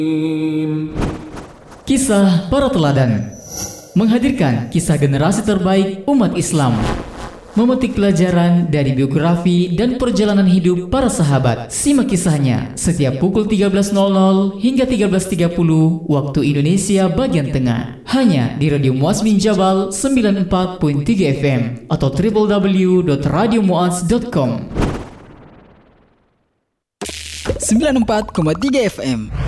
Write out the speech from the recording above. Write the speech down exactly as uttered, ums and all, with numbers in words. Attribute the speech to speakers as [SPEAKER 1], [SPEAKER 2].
[SPEAKER 1] Kisah para teladan menghadirkan kisah generasi terbaik umat Islam, memetik pelajaran dari biografi dan perjalanan hidup para sahabat. Simak kisahnya setiap pukul tiga belas hingga tiga belas tiga puluh waktu Indonesia bagian tengah, hanya di Radio Muaz bin Jabal sembilan puluh empat koma tiga F M atau w w w dot radio muaz dot com.
[SPEAKER 2] sembilan puluh empat koma tiga F M